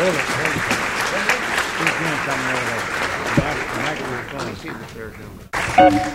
He's doing something over there. Mike was funny.